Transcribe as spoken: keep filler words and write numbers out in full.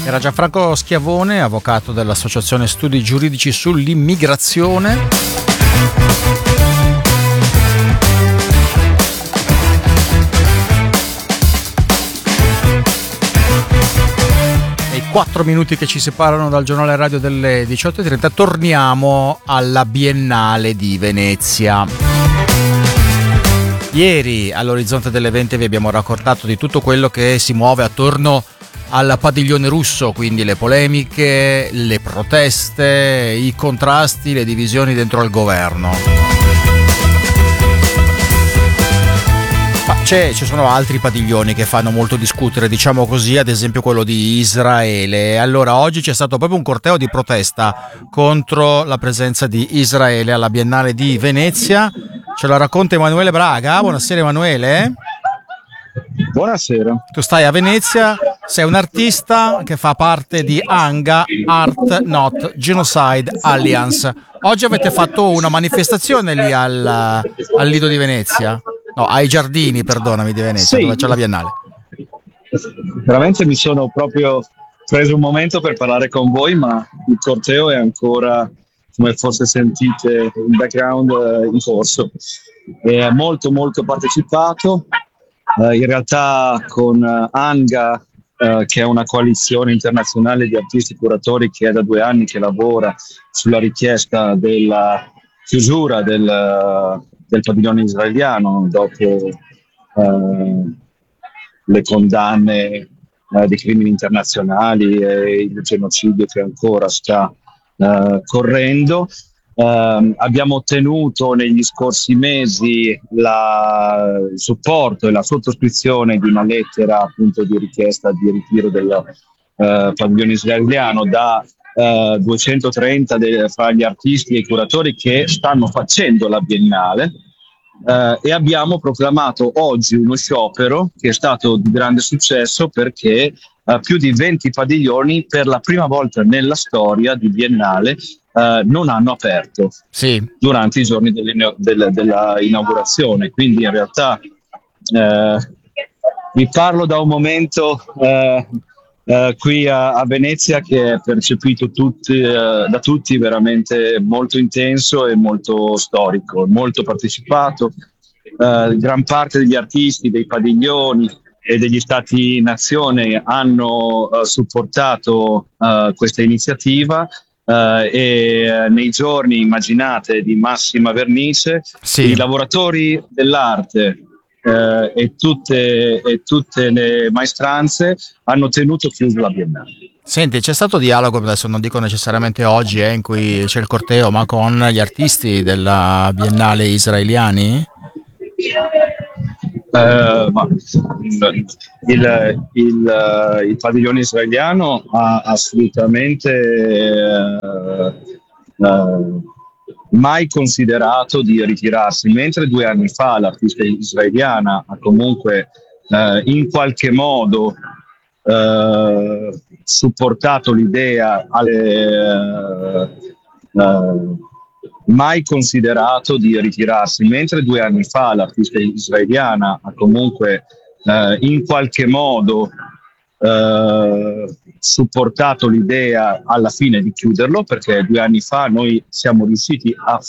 Era Gianfranco Schiavone, avvocato dell'Associazione Studi Giuridici sull'Immigrazione. Nei quattro minuti che ci separano dal giornale radio delle diciotto e trenta torniamo alla Biennale di Venezia. Ieri all'orizzonte dell'evento vi abbiamo raccontato di tutto quello che si muove attorno al padiglione russo, quindi le polemiche, le proteste, i contrasti, le divisioni dentro al governo. Ma c'è, ci sono altri padiglioni che fanno molto discutere, diciamo così, ad esempio quello di Israele. Allora, oggi c'è stato proprio un corteo di protesta contro la presenza di Israele alla Biennale di Venezia. Ce la racconta Emanuele Braga. Buonasera Emanuele. Buonasera. Tu stai a Venezia, sei un artista che fa parte di ANGA, Art Not Genocide Alliance. Oggi avete fatto una manifestazione lì al, al Lido di Venezia? No, ai Giardini, perdonami, di Venezia, sì, dove c'è la Biennale. Veramente mi sono proprio preso un momento per parlare con voi, ma il corteo è ancora, come forse sentite in background, in corso. È molto molto partecipato. Uh, in realtà con uh, ANGA, uh, che è una coalizione internazionale di artisti curatori che è da due anni che lavora sulla richiesta della chiusura del, uh, del padiglione israeliano dopo uh, le condanne uh, dei crimini internazionali e il genocidio che ancora sta uh, correndo. Uh, abbiamo ottenuto negli scorsi mesi la, il supporto e la sottoscrizione di una lettera appunto di richiesta di ritiro del uh, padiglione israeliano da uh, duecentotrenta de, fra gli artisti e i curatori che stanno facendo la Biennale, uh, e abbiamo proclamato oggi uno sciopero che è stato di grande successo perché uh, più di venti padiglioni per la prima volta nella storia di Biennale Uh, non hanno aperto sì. durante i giorni del, della inaugurazione, quindi in realtà uh, vi parlo da un momento uh, uh, qui a, a Venezia che è percepito tutti, uh, da tutti veramente molto intenso e molto storico, molto partecipato. Uh, gran parte degli artisti, dei padiglioni e degli stati nazione hanno uh, supportato uh, questa iniziativa. Uh, e uh, nei giorni, immaginate, di massima vernice, sì. I lavoratori dell'arte uh, e, tutte, e tutte le maestranze hanno tenuto chiusa la Biennale. Senti, c'è stato dialogo, adesso non dico necessariamente oggi eh, in cui c'è il corteo, ma con gli artisti della Biennale israeliani? Uh, ma il, il, il, il padiglione israeliano ha assolutamente uh, uh, mai considerato di ritirarsi, mentre due anni fa l'artista israeliana ha comunque uh, in qualche modo uh, supportato l'idea alle, uh, uh, mai considerato di ritirarsi, mentre due anni fa l'artista israeliana ha comunque eh, in qualche modo eh, supportato l'idea alla fine di chiuderlo, perché due anni fa noi siamo riusciti a